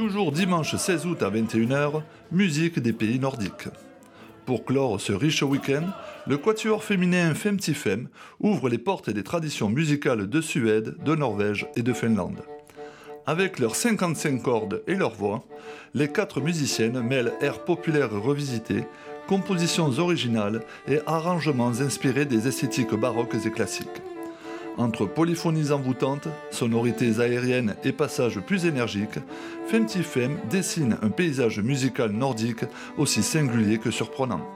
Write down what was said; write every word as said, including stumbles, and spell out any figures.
Toujours dimanche seize août à vingt et une heures, musique des pays nordiques. Pour clore ce riche week-end, le quatuor féminin Femtifem ouvre les portes des traditions musicales de Suède, de Norvège et de Finlande. Avec leurs cinquante-cinq cordes et leur voix, les quatre musiciennes mêlent airs populaires revisités, compositions originales et arrangements inspirés des esthétiques baroques et classiques. Entre polyphonies envoûtantes, sonorités aériennes et passages plus énergiques, Femtifem dessine un paysage musical nordique aussi singulier que surprenant.